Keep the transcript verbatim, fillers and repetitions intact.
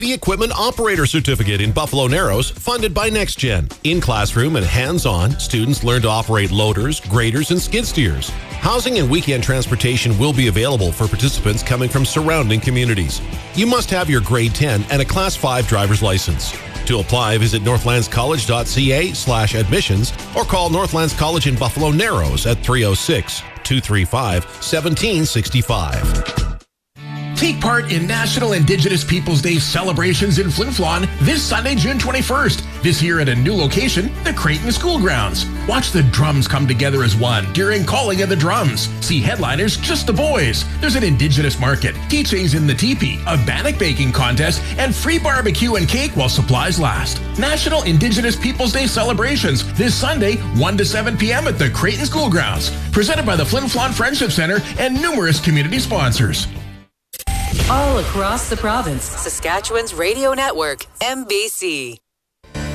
The Equipment Operator Certificate in Buffalo Narrows, funded by NextGen. In classroom and hands-on, students learn to operate loaders, graders, and skid steers. Housing and weekend transportation will be available for participants coming from surrounding communities. You must have your grade ten and a class five driver's license. To apply, visit northlandscollege.ca slash admissions or call Northlands College in Buffalo Narrows at three oh six, two three five, one seven six five. Take part in National Indigenous Peoples Day celebrations in Flin Flon this Sunday, June twenty-first. This year at a new location, the Creighton School Grounds. Watch the drums come together as one during Calling of the Drums. See headliners Just the Boys. There's an Indigenous market, teachings in the teepee, a bannock baking contest, and free barbecue and cake while supplies last. National Indigenous Peoples Day celebrations this Sunday, one to seven p.m. at the Creighton School Grounds. Presented by the Flin Flon Friendship Center and numerous community sponsors. All across the province, Saskatchewan's radio network, M B C.